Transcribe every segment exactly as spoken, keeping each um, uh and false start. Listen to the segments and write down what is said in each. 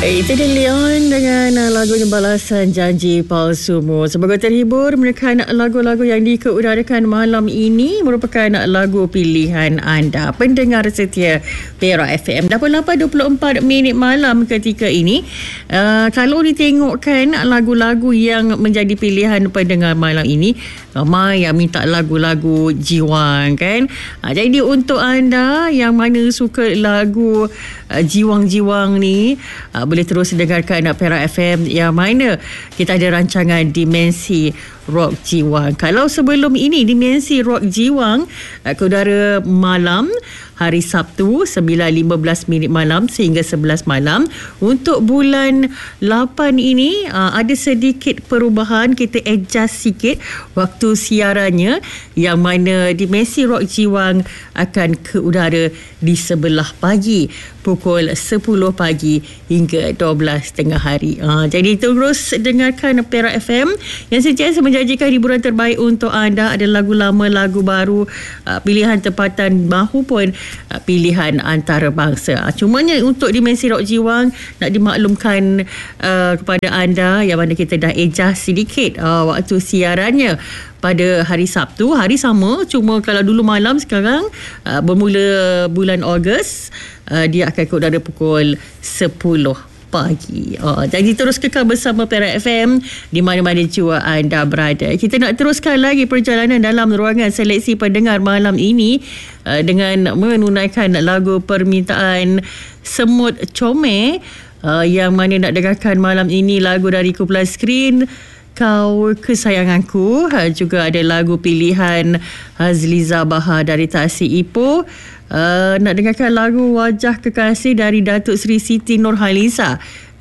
Itu dia Leon dengan lagunya Balasan Janji Palsumu. Semoga terhibur menekan lagu-lagu yang dikeudarakan malam ini merupakan lagu pilihan anda. Pendengar setia Perak F M. Dah pukul lapan dua puluh empat minit malam ketika ini. Uh, kalau ditengokkan lagu-lagu yang menjadi pilihan pendengar malam ini, ramai yang minta lagu-lagu jiwang kan. Uh, jadi untuk anda yang mana suka lagu uh, jiwang-jiwang ni, uh, boleh terus dengarkan Perak F M yang mana kita ada rancangan Dimensi Rock Jiwang. Kalau sebelum ini Dimensi Rock Jiwang ke udara malam hari Sabtu sembilan lima belas minit malam sehingga sebelas malam. Untuk bulan lapan ini ada sedikit perubahan, kita adjust sikit waktu siarannya, yang mana Dimensi Rock Jiwang akan ke udara di sebelah pagi pukul sepuluh pagi hingga dua belas tengah hari. Ha, jadi terus dengarkan Perak F M yang sentiasa menjanjikan hiburan terbaik untuk anda. Ada lagu lama, lagu baru, uh, pilihan tempatan mahupun uh, pilihan antarabangsa. Uh, cumanya untuk Dimensi Rock Jiwang nak dimaklumkan uh, kepada anda yang mana kita dah adjust sedikit uh, waktu siarannya pada hari Sabtu, hari sama, cuma kalau dulu malam, sekarang uh, bermula bulan Ogos, uh, dia akan ke udara pukul sepuluh pagi. Uh, jadi terus kekal bersama Perak F M di mana-mana jua anda berada. Kita nak teruskan lagi perjalanan dalam ruangan seleksi pendengar malam ini uh, dengan menunaikan lagu permintaan Semut Comel, uh, yang mana nak dengarkan malam ini lagu dari kumpulan Skrin Kau Kesayanganku. Juga ada lagu pilihan Hazliza Bahar dari Tasik Ipoh. Uh, nak dengarkan lagu Wajah Kekasih dari Datuk Seri Siti Nurhaliza.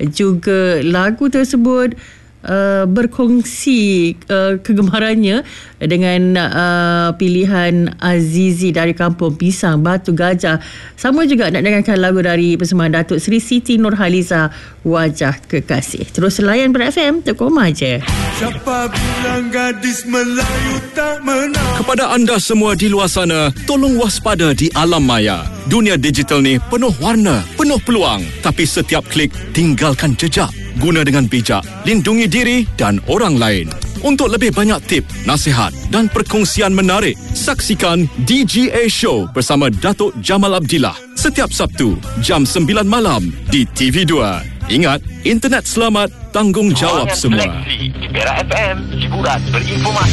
Juga lagu tersebut uh, berkongsi uh, kegemarannya dengan uh, pilihan Azizi dari Kampung Pisang, Batu Gajah. Sama juga nak dengarkan lagu dari persembahan Datuk Seri Siti Nurhaliza, Wajah Kekasih. Terus layan Perak F M, terkoma je. Siapa bilang gadis Melayu tak menang? Kepada anda semua di luar sana, tolong waspada di alam maya. Dunia digital ni penuh warna, penuh peluang. Tapi setiap klik tinggalkan jejak. Guna dengan bijak, lindungi diri dan orang lain. Untuk lebih banyak tip, nasihat dan perkongsian menarik, saksikan D G A Show bersama Datuk Jamal Abdillah setiap Sabtu jam sembilan malam di T V dua. Ingat, internet selamat, tanggungjawab semua. Di Perak F M, hiburan berinformasi.